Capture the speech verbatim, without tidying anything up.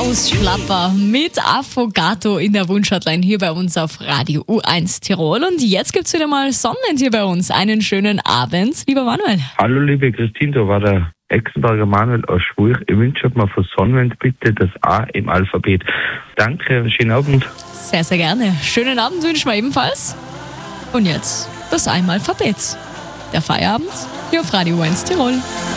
Ausschlapper mit Affogato in der Wunschhotline hier bei uns auf Radio U eins Tirol. Und jetzt gibt's wieder mal Sonnenwind hier bei uns. Einen schönen Abend, lieber Manuel. Hallo liebe Christine, da war der Exenberger Manuel aus Schwuch. Ich wünsche mir von Sonnenwind bitte das A im Alphabet. Danke, schönen Abend. Sehr, sehr gerne. Schönen Abend wünschen wir ebenfalls. Und jetzt das A im Alphabet. Der Feierabend hier auf Radio U eins Tirol.